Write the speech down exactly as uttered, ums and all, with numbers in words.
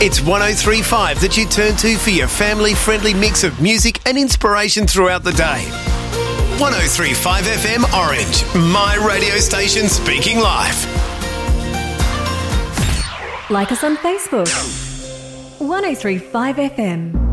It's one oh three point five that you turn to for your family-friendly mix of music and inspiration throughout the day. one oh three point five F M Orange, my radio station speaking live. Like us on Facebook. one oh three point five F M.